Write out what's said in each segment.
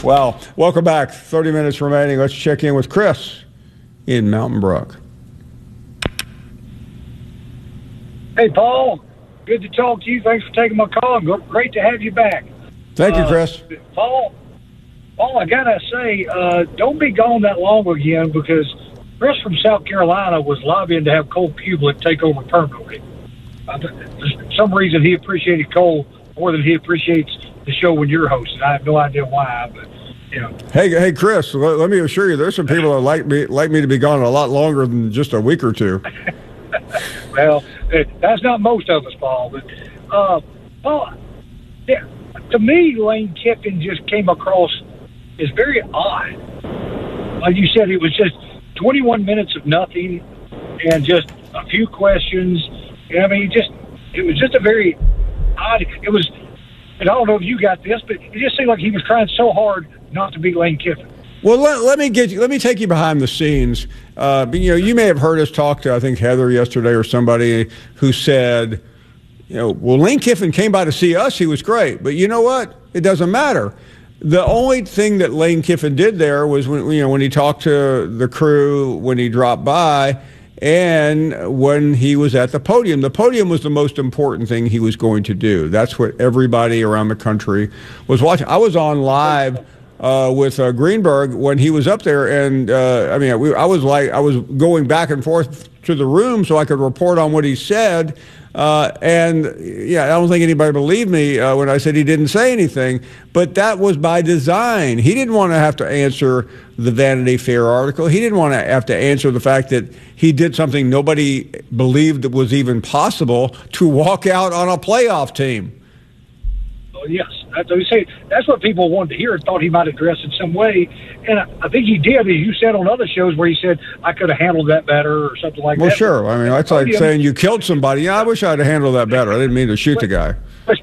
Well, welcome back. 30 minutes remaining. Let's check in with Chris in Mountain Brook. Hey, Paul. Good to talk to you. Thanks for taking my call. Great to have you back. Thank you, Chris. Paul, I got to say, don't be gone that long again, because Chris from South Carolina was lobbying to have Cole Public take over permanently. For some reason, he appreciated Cole more than he appreciates the show when you're hosting. I have no idea why, but you know. Hey, Chris. Let me assure you, there's some people that like me to be gone a lot longer than just a week or two. Well, that's not most of us, Paul. But Paul, yeah, to me, Lane Kiffin just came across as very odd. Like you said, it was just 21 minutes of nothing and just a few questions. I mean, it was just a very odd. It was, and I don't know if you got this, but it just seemed like he was trying so hard not to be Lane Kiffin. Well, let me take you behind the scenes. You may have heard us talk to, I think, Heather yesterday or somebody who said, well, Lane Kiffin came by to see us. He was great. But you know what? It doesn't matter. The only thing that Lane Kiffin did there was when he talked to the crew, when he dropped by, and when he was at the podium. The podium was the most important thing he was going to do. That's what everybody around the country was watching. I was on live with Greenberg when he was up there, and I was going back and forth to the room so I could report on what he said. I don't think anybody believed me when I said he didn't say anything, but that was by design. He didn't want to have to answer the Vanity Fair article. He didn't want to have to answer the fact that he did something nobody believed was even possible, to walk out on a playoff team. Oh, yes. That's what people wanted to hear and thought he might address in some way. And I think he did, as you said on other shows, where he said, I could have handled that better or something like that. Well, sure. I mean, that's like saying you killed somebody. Yeah, I wish I'd have handled that better. I didn't mean to shoot the guy.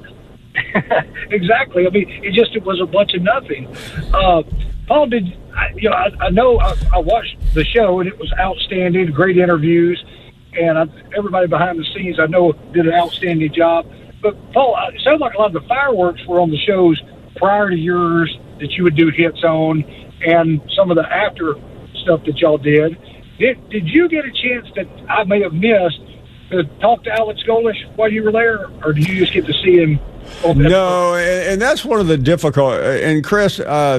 Exactly. I mean, it was a bunch of nothing. Paul, I know I watched the show, and it was outstanding, great interviews, and everybody behind the scenes I know did an outstanding job. But, Paul, it sounds like a lot of the fireworks were on the shows prior to yours that you would do hits on, and some of the after stuff that y'all did. Did you get a chance that I may have missed to talk to Alex Golesh while you were there, or did you just get to see him? No, and that's one of the difficult. And, Chris,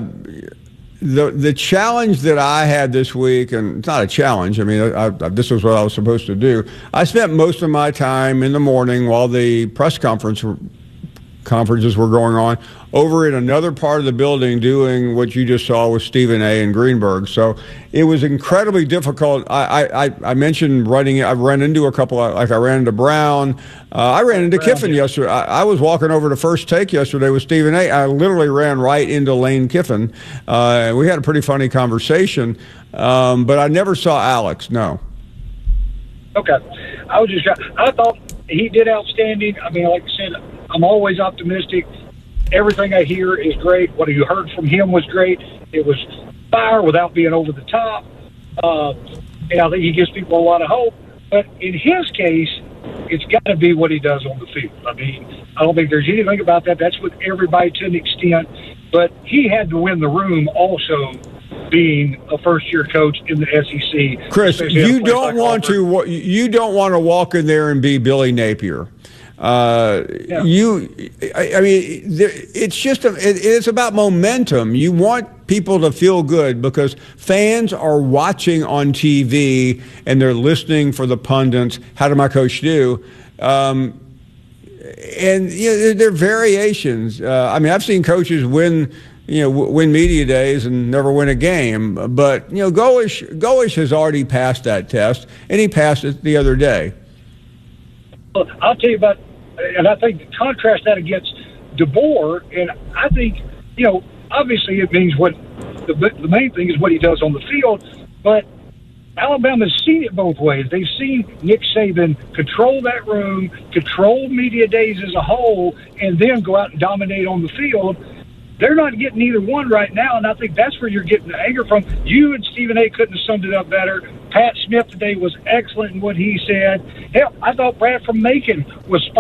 the challenge that I had this week, and it's not a challenge, I mean, this was what I was supposed to do. I spent most of my time in the morning while the press conferences were going on over in another part of the building doing what you just saw with Stephen A. and Greenberg. So it was incredibly difficult. I mentioned running. I ran into a couple, I ran into Brown. I ran into Kiffin yesterday. I was walking over to First Take yesterday with Stephen A. I literally ran right into Lane Kiffin. We had a pretty funny conversation, but I never saw Alex, no. Okay. I thought he did outstanding. I mean, like I said, I'm always optimistic. Everything I hear is great. What you heard from him was great. It was fire without being over the top. And I think he gives people a lot of hope. But in his case, it's got to be what he does on the field. I mean, I don't think there's anything about that. That's with everybody to an extent. But he had to win the room also, being a first-year coach in the SEC. Chris, you don't want to walk in there and be Billy Napier. It's about momentum. You want people to feel good because fans are watching on TV and they're listening for the pundits. How did my coach do? And there are variations. I've seen coaches win media days and never win a game. But Golesh has already passed that test, and he passed it the other day. Well, I'll tell you about. And I think contrast that against DeBoer, and I think, obviously it means what the main thing is what he does on the field, but Alabama's seen it both ways. They've seen Nick Saban control that room, control media days as a whole, and then go out and dominate on the field. They're not getting either one right now, and I think that's where you're getting the anger from. You and Stephen A. couldn't have summed it up better. Pat Smith today was excellent in what he said. Hell, I thought Brad from Macon was